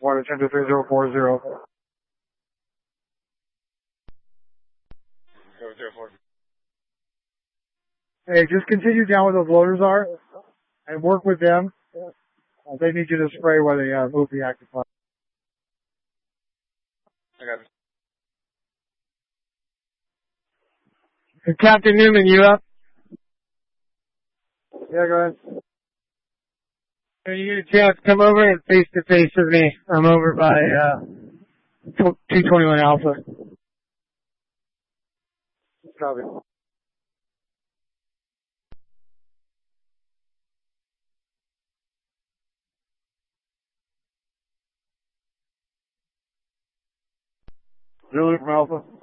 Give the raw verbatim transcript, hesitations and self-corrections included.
one attempt to three zero four zero. Hey, just continue down where those loaders are and work with them. Uh, they need you to spray where they uh, move the active pump. I got it. And Captain Newman, you up? Yeah, go ahead. When you get a chance, come over and face to face with me. I'm over by uh, two twenty-one Alpha. Copy. Zulu from Alpha.